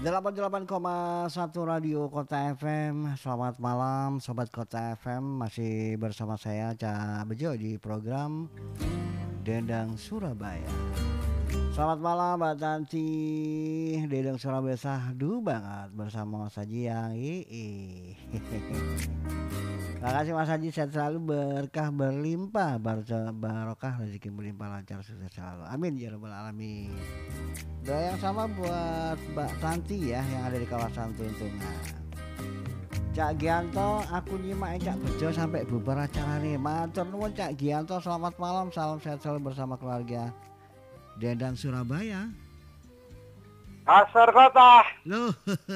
88,1 Radio Kota FM. Selamat malam Sobat Kota FM. Masih bersama saya Ca Bejo di program Dendang Surabaya. Selamat malam Mbak Tanti. Dendang Surabaya sahdu banget bersama Mas Haji yang Terima kasih Mas Haji, sehat selalu, berkah berlimpah, barokah, rezeki berlimpah, lancar, sukses selalu. Amin ya rabbal alamin. Doa yang sama buat Mbak Tanti ya yang ada di kawasan Tuntungan. Cak Gianto, aku nyimak Cak Bejo sampai bubar acara nih. Matur nuwun Cak Gianto, selamat malam, salam sehat selalu bersama keluarga Dendang Surabaya. Asar kota. Loh.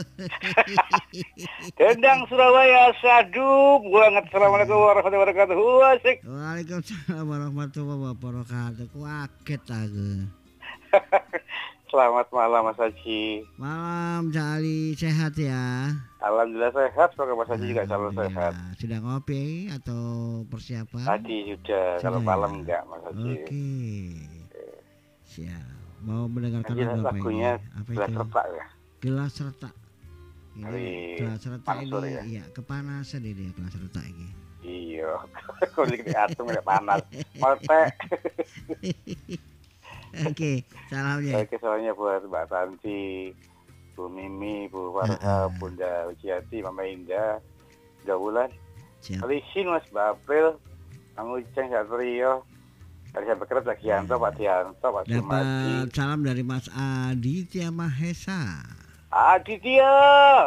Dendang Surabaya sadu banget. Assalamualaikum warahmatullahi wabarakatuh. Asik. Waalaikumsalam warahmatullahi wabarakatuh. Kaget aku. Selamat malam Mas Haji. Malam Cak Ali, sehat ya? Alhamdulillah sehat, semoga Mas Haji juga selalu sehat. Sudah ngopi atau persiapan? Tadi sudah, kalau malam enggak Mas Haji. Oke. Siap. Mau mendengarkan lagunya apa gelas itu? retak ya. Gelas retak. Ini gelas retak Mansur, ini ya? iya kepanasan ini gelas retak ini. Iya. Kulit diatur enggak panas. Motek. Oke, salamnya. Oke, salamnya buat Mbak Tanti, Bu Mimi, Bu Farha, Bunda Ujiati, Mama Indah, Gawulan. Alisin Mas Bapril, Kang Uceng, Satrio. Tadi saya bekerja Pak Gianto, Pak Dianto, Pak Sumadi. Dapat salam dari Mas Aditya Mahesa. Aditya.